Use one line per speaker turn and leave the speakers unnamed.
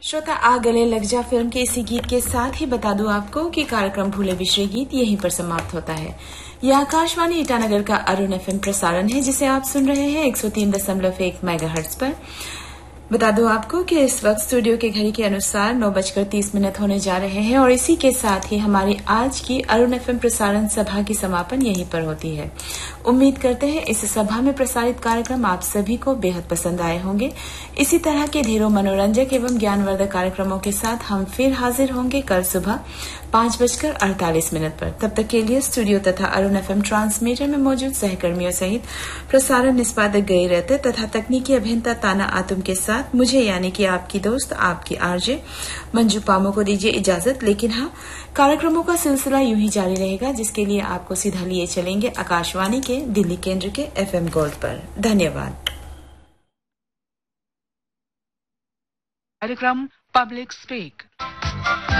श्रोता आ गले लग जा फिल्म के इसी गीत के साथ ही बता दूं आपको कि कार्यक्रम भूले बिछड़े गीत यहीं पर समाप्त होता है। यह आकाशवाणी ईटानगर का अरुण एफएम प्रसारण है जिसे आप सुन रहे हैं 103.1 मेगाहर्ट्ज पर। बता दूं आपको कि इस वक्त स्टूडियो के घड़ी के अनुसार 9:30 होने जा रहे हैं और इसी के साथ ही हमारी आज की अरुण एफएम प्रसारण सभा की समापन यहीं पर होती है। उम्मीद करते हैं इस सभा में प्रसारित कार्यक्रम आप सभी को बेहद पसंद आए होंगे। इसी तरह के ढेरों मनोरंजक एवं ज्ञानवर्धक कार्यक्रमों के साथ हम फिर हाजिर होंगे कल सुबह 5:48 पर। तब तक के लिए स्टूडियो तथा अरुण एफएम ट्रांसमीटर में मौजूद सहकर्मियों सहित प्रसारण निष्पादक गई रहते तथा तकनीकी अभियंता ताना आतुम के साथ मुझे यानी कि आपकी दोस्त आपकी आरजे मंजू पामो को दीजिए इजाजत। लेकिन हाँ, कार्यक्रमों का सिलसिला यूं ही जारी रहेगा जिसके लिए आपको सीधा लिए चलेंगे आकाशवाणी के दिल्ली केंद्र के एफएम गोल्ड पर। धन्यवाद।
कार्यक्रम पब्लिक स्पीक